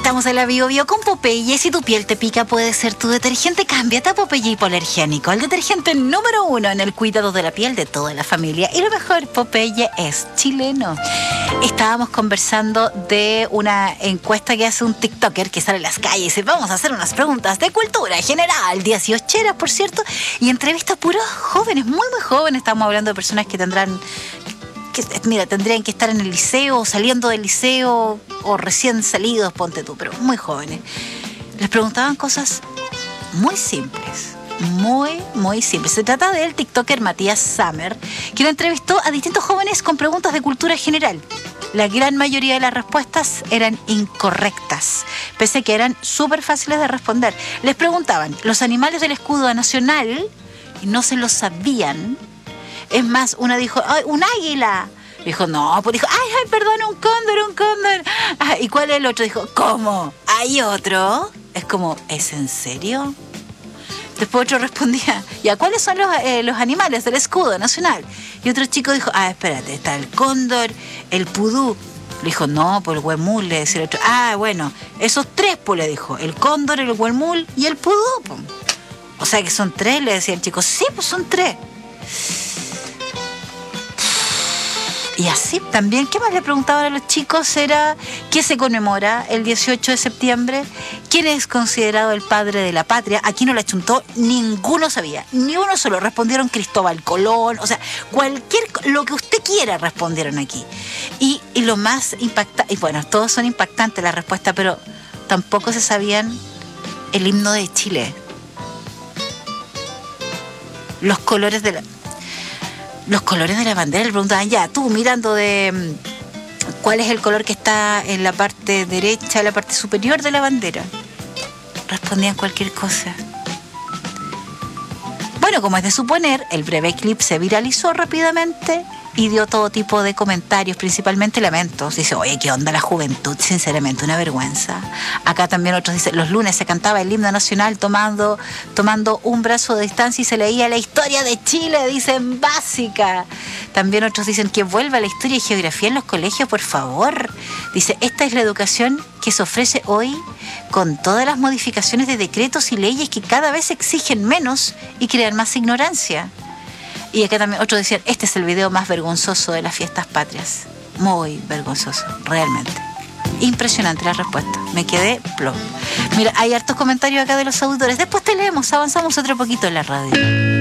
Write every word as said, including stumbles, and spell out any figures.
Estamos en la Bio Bio con Popeye. Si tu piel te pica, puede ser tu detergente. Cámbiate a Popeye Hipoalergénico, el detergente número uno en el cuidado de la piel de toda la familia. Y lo mejor, Popeye es chileno. Estábamos conversando de una encuesta que hace un TikToker que sale en las calles y dice: vamos a hacer unas preguntas de cultura general, dieciocheras, por cierto, y entrevista a puros jóvenes, muy muy jóvenes. Estamos hablando de personas que tendrán... Mira, tendrían que estar en el liceo, saliendo del liceo o recién salidos, ponte tú, pero muy jóvenes. Les preguntaban cosas muy simples, muy, muy simples. Se trata del TikToker Matías Summer, que lo entrevistó a distintos jóvenes con preguntas de cultura general. La gran mayoría de las respuestas eran incorrectas, pese a que eran súper fáciles de responder. Les preguntaban los animales del escudo nacional y no se lo sabían. Es más, una dijo, ¡ay, un águila! Dijo, no, pues dijo, ¡ay, ay, perdón, un cóndor, un cóndor! Ah, ¿y cuál es el otro? Dijo, ¿cómo? ¿Hay otro? Es como, ¿es en serio? Después otro respondía, ¿ya cuáles son los, eh, los animales del escudo nacional? Y otro chico dijo, ah, espérate, está el cóndor, el pudú. Le dijo, no, por el huemul, le decía el otro. Ah, bueno, esos tres, pues le dijo, el cóndor, el huemul y el pudú. Pues. O sea que son tres, le decía el chico. Sí, pues son tres. Y así también, ¿qué más le preguntaban a los chicos? Era, ¿qué se conmemora el dieciocho de septiembre? ¿Quién es considerado el padre de la patria? Aquí no la chuntó, ninguno sabía, ni uno solo. Respondieron Cristóbal Colón, o sea, cualquier, lo que usted quiera respondieron aquí. Y, y lo más impactante, y bueno, todos son impactantes la respuesta, pero tampoco se sabían el himno de Chile. Los colores de la... Los colores de la bandera. Le preguntaban, ya, tú mirando de cuál es el color que está en la parte derecha, en la parte superior de la bandera. Respondían cualquier cosa. Bueno, como es de suponer, el breve clip se viralizó rápidamente y dio todo tipo de comentarios, principalmente lamentos. Dice, oye, ¿qué onda la juventud? Sinceramente, una vergüenza. Acá también otros dicen, los lunes se cantaba el himno nacional tomando, tomando un brazo de distancia y se leía la historia de Chile, dicen, básica. También otros dicen que vuelva la historia y geografía en los colegios, por favor. Dice, esta es la educación que se ofrece hoy con todas las modificaciones de decretos y leyes que cada vez exigen menos y crean más ignorancia. Y acá también otros decían, este es el video más vergonzoso de las fiestas patrias. Muy vergonzoso, realmente. Impresionante la respuesta. Me quedé plop. Mira, hay hartos comentarios acá de los auditores. Después te leemos, avanzamos otro poquito en la radio.